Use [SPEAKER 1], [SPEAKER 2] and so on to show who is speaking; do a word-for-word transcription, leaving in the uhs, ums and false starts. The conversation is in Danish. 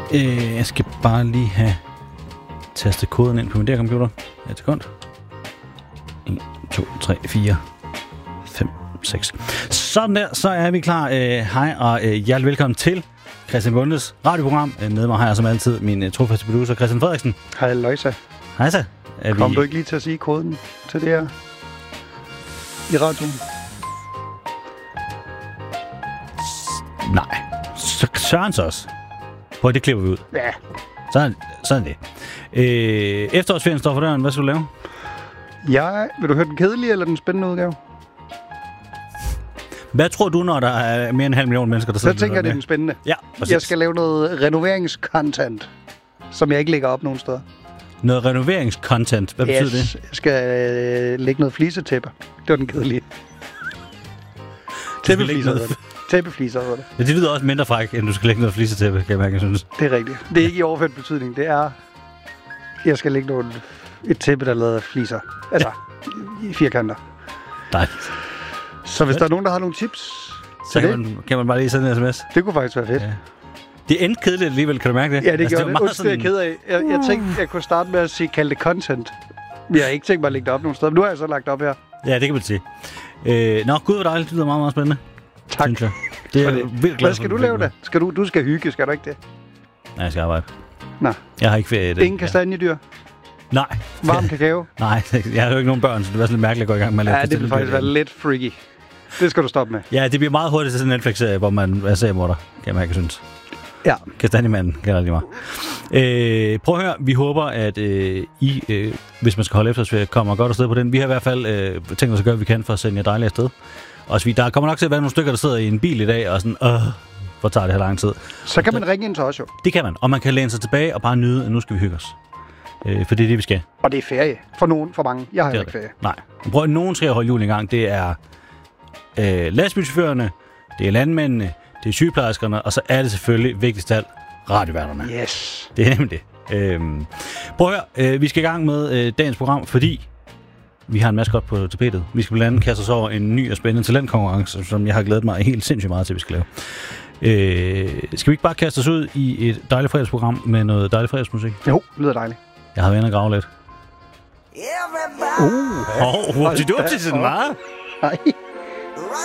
[SPEAKER 1] Øh, jeg skal bare lige have tastet koden ind på min der computer. Et sekund. en, to, tre, fire, fem, seks. Sådan der, så er vi klar. Øh, hej og øh, hjertelig velkommen til Christian Bondes radioprogram. Øh, med mig har jeg som altid min øh, trofaste producer Christian Frederiksen.
[SPEAKER 2] Hej Løjsa.
[SPEAKER 1] Hej så.
[SPEAKER 2] Kom vi... du ikke lige til at sige koden til det her i radioen?
[SPEAKER 1] S- nej. Så Sørens også. Prøv, det klipper vi ud.
[SPEAKER 2] Ja.
[SPEAKER 1] Sådan, sådan det. Øh, efterårsferien står for døren. Hvad skal du lave?
[SPEAKER 2] Ja, vil du høre den kedelige eller den spændende udgave?
[SPEAKER 1] Hvad tror du, når der er mere end en halv million mennesker, der sidder?
[SPEAKER 2] Så tænker jeg, det er den spændende.
[SPEAKER 1] Ja, præcis.
[SPEAKER 2] Jeg skal lave noget renoveringscontent, som jeg ikke lægger op nogen steder.
[SPEAKER 1] Noget renoveringscontent? Hvad betyder
[SPEAKER 2] yes,
[SPEAKER 1] det?
[SPEAKER 2] Jeg skal øh, lægge noget flisetæpper. Det var den kedelige. Tæppefliser hedder det. Tæppefliser hedder det.
[SPEAKER 1] Ja, det lyder også mindre fræk, end du skal lægge noget flisetæppe, kan jeg mærke, jeg synes.
[SPEAKER 2] Det er rigtigt. Det er ikke i overført betydning. Det er, jeg skal lægge noget, et tæppe, der lader fliser. Altså, ja. I firkanter.
[SPEAKER 1] Dejligt.
[SPEAKER 2] Så hvis der er nogen, der har nogle tips,
[SPEAKER 1] så kan man, kan man bare lige sende en sms.
[SPEAKER 2] Det kunne faktisk være fedt. Ja.
[SPEAKER 1] Det endte kedeligt alligevel, kan du mærke det?
[SPEAKER 2] Ja, det altså, gjorde det.
[SPEAKER 1] det.
[SPEAKER 2] Undskyld, sådan... jeg er ked af. Jeg, jeg tænkte, jeg kunne starte med at sige, kalde det content. Jeg har ikke tænkt mig at lægge det op nogen steder, men nu har jeg så lagt op her.
[SPEAKER 1] Ja, det kan man sige. Øh, nå, gud, hvor dejligt. Det lyder meget, meget spændende.
[SPEAKER 2] Tak.
[SPEAKER 1] Det er det. Vildt glad.
[SPEAKER 2] Hvad skal du lave da? Skal du, du skal hygge, skal du ikke det?
[SPEAKER 1] Nej, jeg skal arbejde.
[SPEAKER 2] Nå.
[SPEAKER 1] Jeg har ikke ferie. Det.
[SPEAKER 2] Ingen kastanjedyr? Ja.
[SPEAKER 1] Nej.
[SPEAKER 2] Varm kakao?
[SPEAKER 1] Nej, jeg har jo ikke nogen børn, så det var sådan lidt mærkeligt at gå i gang med at lave.
[SPEAKER 2] Ja, det vil faktisk være lidt freaky. Det skal du stoppe med.
[SPEAKER 1] Ja, det bliver meget hurtigt til sådan en Netflix-serie, hvor man er seriemorder, kan jeg mærke, jeg synes.
[SPEAKER 2] Ja.
[SPEAKER 1] Kastanjemanden kalder det mig. Øh, prøv at høre, vi håber, at øh, I, øh, hvis man skal holde efterårsferie, kommer godt afsted på den. Vi har i hvert fald øh, tænkt os at gøre, hvad vi kan for at sende jer dejligt afsted. Og vi, der kommer nok til at være nogle stykker, der sidder i en bil i dag, og sådan, øh, hvor tager det her lang tid.
[SPEAKER 2] Så kan man ringe ind til os jo.
[SPEAKER 1] Det kan man, og man kan læne sig tilbage og bare nyde, at nu skal vi hygge os. Øh, for det er det, vi skal.
[SPEAKER 2] Og det er ferie. For nogen, for mange. Jeg har jo ikke ferie.
[SPEAKER 1] Nej. Prøv at nogen skal holde jul i gang. Det er øh, lastbilchaufførerne, det er landmændene, det er sygeplejerskerne, og så er det selvfølgelig vigtigst af alt radioværterne.
[SPEAKER 2] Yes.
[SPEAKER 1] Det er nemlig det. Øhm, prøv at høre, øh, vi skal i gang med øh, dagens program, fordi vi har en maskot på tapetet. Vi skal blandt andet kaste os over en ny og spændende talentkonkurrence, som jeg har glædet mig helt sindssygt meget til, at vi skal lave. Øh, skal vi ikke bare kaste os ud i et dejligt fredagsprogram med noget dejligt fredagsmusik?
[SPEAKER 2] Jo, det lyder dejligt.
[SPEAKER 1] Jeg har været inde og grave lidt.
[SPEAKER 2] Uh,
[SPEAKER 1] Åh, oh, hvor er det du til sådan meget?
[SPEAKER 2] Nej.